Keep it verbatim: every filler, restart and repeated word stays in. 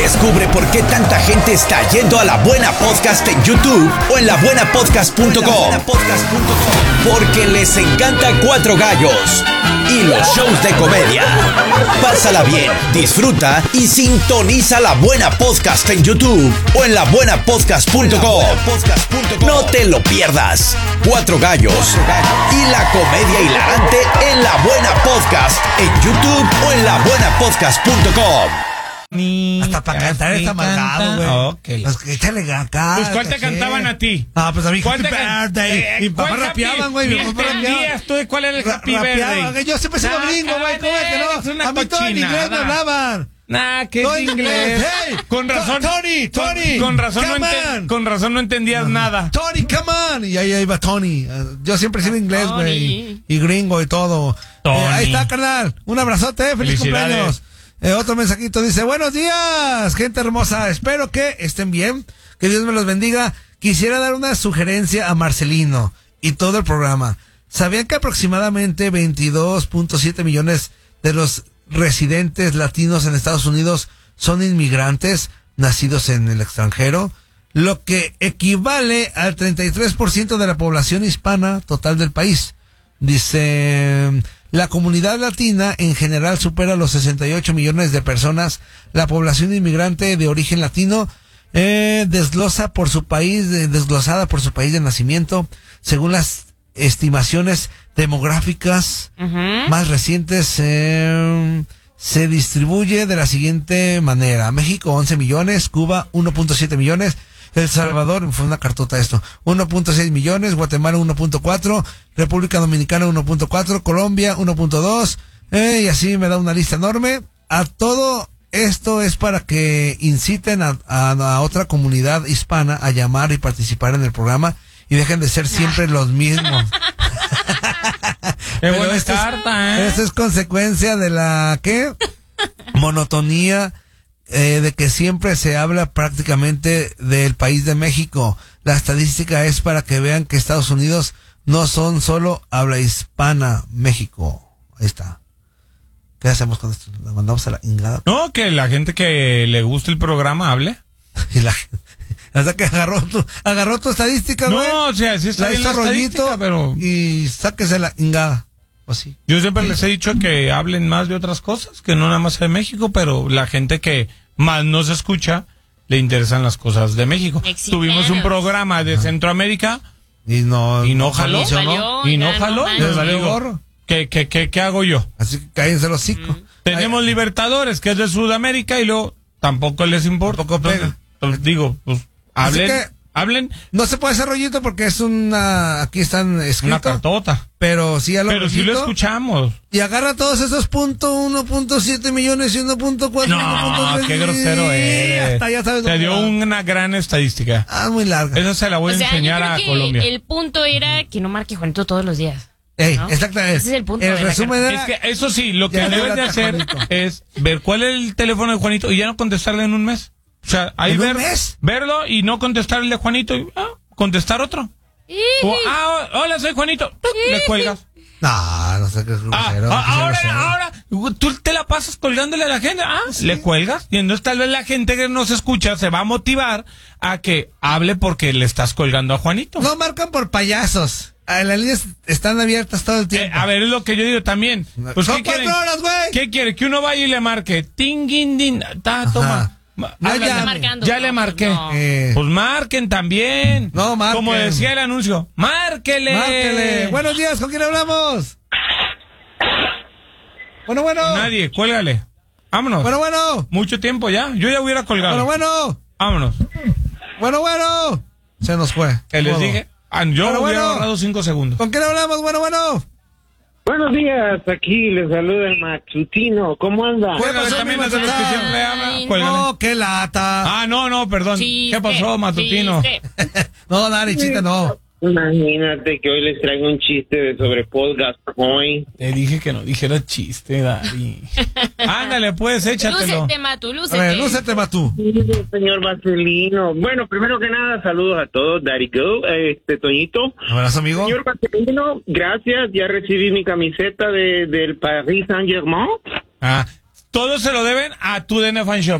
Descubre por qué tanta gente está yendo a La Buena Podcast en YouTube o en la buena podcast punto com. Porque les encanta Cuatro Gallos y los shows de comedia. Pásala bien, disfruta y sintoniza La Buena Podcast en YouTube o en la buena podcast punto com. No te lo pierdas. Cuatro Gallos y la comedia hilarante en La Buena Podcast en YouTube o en la buena podcast punto com. Ni hasta para cantar está marcado, güey. Okay. Pues échale acá. Pues ¿cuál te cantaban a ti? Ah, pues a mí ¿Cuál Happy te can- Birthday. eh, Mi papá ¿cuál rapeaban, happy? güey. Mi Ni papá rapeaba. entendías tú de cuál era el Ra- Happy rapeaban, Birthday. Yo siempre he sido Nah, gringo, güey. ¿Cómo es que es no? una A mí todo en inglés me cochinada. hablaban. Nah, ¿qué Todo es en inglés? Hey, Con razón. Tony, Tony. Con, con razón no come enten- on. con razón no entendías nada. Tony, come on. Y ahí iba Tony. Uh, Yo siempre he sido inglés, Tony. güey. Y gringo y todo. Tony. Eh, ahí está, carnal. Un abrazote. Feliz Felicidades. cumpleaños. Eh, otro mensajito dice, buenos días, gente hermosa. Espero que estén bien. Que Dios me los bendiga. Quisiera dar una sugerencia a Marcelino y todo el programa. ¿Sabían que aproximadamente veintidós punto siete millones de los residentes latinos en Estados Unidos son inmigrantes nacidos en el extranjero? Lo que equivale al treinta y tres por ciento de la población hispana total del país. Dice, la comunidad latina en general supera los sesenta y ocho millones de personas. La población inmigrante de origen latino eh, desglosa por su país, de- desglosada por su país de nacimiento, según las estimaciones demográficas Ujú. más recientes, eh, se distribuye de la siguiente manera. México once millones, Cuba uno punto siete millones, El Salvador, fue una cartota esto, uno punto seis millones, Guatemala uno punto cuatro, República Dominicana uno punto cuatro, Colombia uno punto dos, eh, y así me da una lista enorme. A todo esto es para que inciten a, a, a otra comunidad hispana a llamar y participar en el programa y dejen de ser siempre los mismos. Qué Pero buena esto es- carta, ¿eh? Esto es consecuencia de la, ¿qué? Monotonía, eh, de que siempre se habla prácticamente del país de México. La estadística es para que vean que Estados Unidos no son solo habla hispana, México. Ahí está. ¿Qué hacemos con esto? La mandamos a la ingada. No, que la gente que le guste el programa hable. Y la, hasta que agarró tu, agarró tu estadística, güey. No, o sea, sí está La bien hizo la estadística, rollito, pero y sáquese la ingada. O sí. yo siempre les he dicho que hablen más de otras cosas, que no nada más de México, pero la gente que más nos escucha le interesan las cosas de México. Mexicanos. Tuvimos un programa de Centroamérica Y no, y no jaló, funcionó. y no ya jaló. no manches. Les valió digo, gorro. ¿qué, qué, qué, ¿Qué hago yo? Así que cállense los hocico. Tenemos Libertadores, que es de Sudamérica, y luego tampoco les importa. Tampoco pega. Entonces, pues, digo, pues Así hablen, que- hablen No se puede hacer rollito porque es una... Aquí están una escritos. cartota. Pero sí a lo Pero sí lo rollito, escuchamos. y agarra todos esos punto uno punto siete millones y uno punto cuatro. No, qué grosero eres. Hasta ya sabes Te dónde dio va. una gran estadística. Ah, muy larga. Esa se la voy O a sea, yo enseñar creo a que Colombia. el punto era que no marque Juanito todos los días. Ey, ¿no? exactamente. Ese es el punto de la resumen carta. era... Es que eso sí, lo que Ya debes le de hablaste a hacer Juanito. es ver cuál es el teléfono de Juanito y ya no contestarle en un mes. O sea, ahí ¿En un ver, mes? verlo y no contestarle de Juanito y ah, contestar otro. O, ah, o- hola, soy Juanito. ¡Tuc! Le cuelgas. No, no sé qué es Ah, grosero. ah, qué ahora, grosero. ahora, tú te la pasas colgándole a la gente. Ah, le cuelgas. Y entonces tal vez la gente que nos escucha se va a motivar a que hable porque le estás colgando a Juanito. No marcan por payasos. Ah, las líneas están abiertas todo el Eh, tiempo. a ver, es lo que yo digo también. Pues, Son ¿qué cuatro quieren? horas, güey. ¿Qué quiere? Que uno vaya y le marque. Ting, din, din. Ta, toma. Ma- No háblale. llame. Marcando, Ya no, le marqué. no. Eh, Pues marquen también. No, marquen. Como decía el anuncio. ¡Márquele! márquele. Buenos días, ¿con quién hablamos? Bueno, bueno. Nadie, cuélgale. Vámonos. Bueno, bueno. Mucho tiempo ya. Yo ya hubiera colgado. Bueno, bueno. Vámonos. Bueno, bueno. Se nos fue. Que les Modo. dije. ah, Yo Bueno, hubiera bueno. ahorrado cinco segundos. ¿Con quién hablamos? Bueno, bueno. Buenos días, aquí les saluda el matutino. ¿Cómo anda? Cuélgale pasó, también mi a los que Mazatlán? siempre hablan. Ay, Cuélgale. No, qué lata. Ah, no, no, perdón. Chiste, ¿Qué pasó, matutino? chiste. No, Dari, chiste, no. Imagínate que hoy les traigo un chiste de sobre Paul Gascoigne. Te dije que no dijera chiste, Dari. Ándale, pues, échatelo. Lúcete, Matu, A lúcete. ver, lúcete, Matú. Señor Vaselino. Bueno, primero que nada, saludos a todos. Daddy Go, este Toñito. ¿Un abrazo, amigo? Señor Vaselino, gracias. Ya recibí mi camiseta de, del Paris Saint-Germain. Ah, todo se lo deben a tu D N Fan Shop.